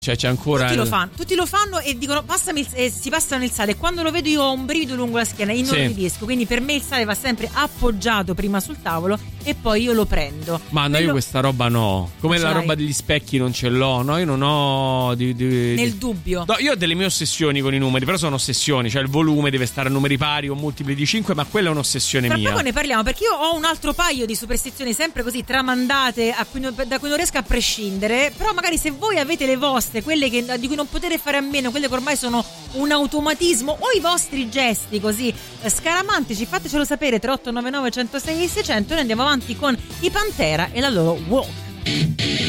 Cioè c'è ancora tutti lo fanno e dicono passami e si passano il sale, e quando lo vedo io ho un brivido lungo la schiena, inorridisco, quindi per me il sale va sempre appoggiato prima sul tavolo e poi io lo prendo. Ma no, io questa roba no, come la roba degli specchi non ce l'ho, no, io non ho nel dubbio. No, io ho delle mie ossessioni con i numeri, però sono ossessioni, cioè il volume deve stare a numeri pari o multipli di 5, ma quella è un'ossessione mia. Tra poco ne parliamo, perché io ho un altro paio di superstizioni sempre così tramandate da cui non riesco a prescindere, però magari se voi avete le vostre, quelle di cui non potete fare a meno, quelle che ormai sono un automatismo, o i vostri gesti così scaramantici, fatecelo sapere. 3899 106 600. Noi andiamo avanti con i Pantera e la loro Walk.